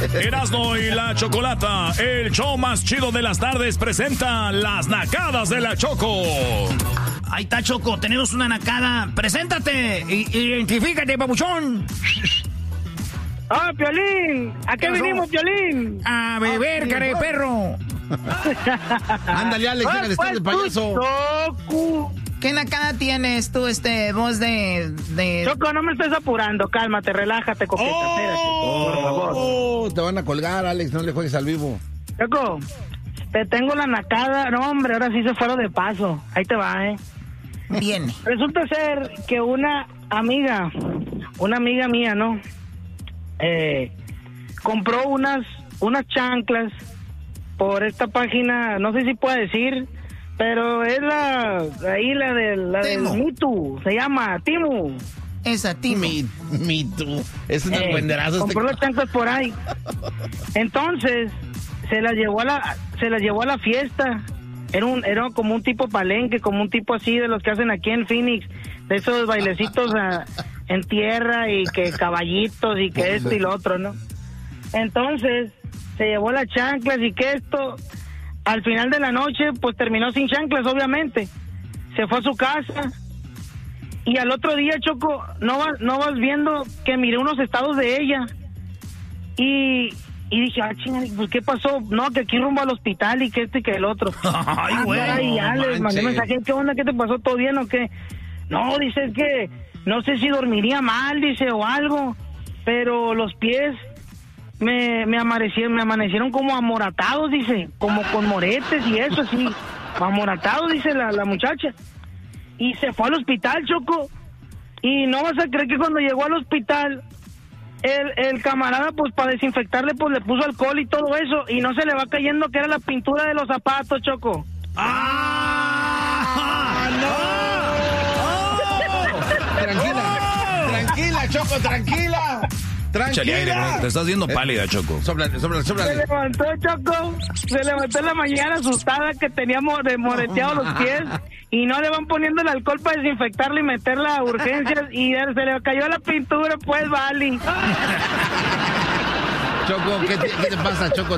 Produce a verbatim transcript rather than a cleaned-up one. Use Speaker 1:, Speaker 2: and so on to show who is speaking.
Speaker 1: Erasmo y la Chocolata, el show más chido de las tardes, presenta las nacadas de la Choco.
Speaker 2: Ahí está, Choco, tenemos una nacada. Preséntate, I- identifícate, papuchón.
Speaker 3: ¡Ah, oh, Piolín! ¿A qué venimos, Piolín?
Speaker 2: A beber, cara de perro.
Speaker 4: Ándale, Alex, deja de estar de payaso.
Speaker 3: Choco.
Speaker 2: ¿Qué nacada tienes tú, este, voz de... de...
Speaker 3: Choco, no me estés apurando, cálmate, relájate, coqueta,
Speaker 4: Oh,
Speaker 3: espérate, por favor.
Speaker 4: Oh, te van a colgar, Alex, no le juegues al vivo.
Speaker 3: Choco, te tengo la nacada, no, hombre, ahora sí se fueron de paso. Ahí te va, ¿eh?
Speaker 2: Bien.
Speaker 3: Resulta ser que una amiga, una amiga mía, ¿no? Eh, compró unas, unas chanclas por esta página, no sé si puedo decir... Pero es la, ahí la de la del Mitu, se llama Timu.
Speaker 2: Esa, Timu.
Speaker 4: Mi, mi tú, es un
Speaker 3: Eh,
Speaker 4: buenderazo.
Speaker 3: compró
Speaker 4: Este...
Speaker 3: los chanclas por ahí. Entonces, se las llevó a la, se las llevó a la fiesta. Era un, era como un tipo palenque, como un tipo así de los que hacen aquí en Phoenix, de esos bailecitos a, en tierra y que caballitos y que esto y lo otro, ¿no? Entonces, se llevó las chanclas y que esto... Al final de la noche, pues terminó sin chanclas, obviamente. Se fue a su casa. Y al otro día, Choco, no vas, no vas viendo que miré unos estados de ella. Y, y dije, ah, chingada, pues ¿qué pasó? No, que aquí rumbo al hospital y que este y que el otro.
Speaker 2: Ay, güey.
Speaker 3: Ay, ya
Speaker 4: no
Speaker 3: les mandé
Speaker 4: manches.
Speaker 3: mensaje, ¿qué onda? ¿Qué te pasó? ¿Todo bien o qué? No, dice es que no sé si dormiría mal, dice, o algo. Pero los pies... Me, me amanecieron, me amanecieron como amoratados, dice, como con moretes y eso, así, amoratados, dice la, la muchacha. Y se fue al hospital, Choco. Y no vas a creer que cuando llegó al hospital, el, el camarada, pues para desinfectarle, pues le puso alcohol y todo eso, y no se le va cayendo que era la pintura de los zapatos, Choco.
Speaker 2: ¡Ah!
Speaker 4: ¡No! Tranquila, tranquila, Choco, tranquila.
Speaker 1: Échale aire,
Speaker 4: ¡Tranquila!
Speaker 1: bro. Te estás viendo pálida, Choco.
Speaker 4: Sóplale, sóplale,
Speaker 3: Se
Speaker 4: sóplale.
Speaker 3: levantó, Choco, se levantó en la mañana asustada que teníamos de moreteados los pies y no le van poniendo el alcohol para desinfectarle y meterla a urgencias y se le cayó la pintura, pues, vale.
Speaker 4: Choco, ¿qué te, qué te pasa, Choco?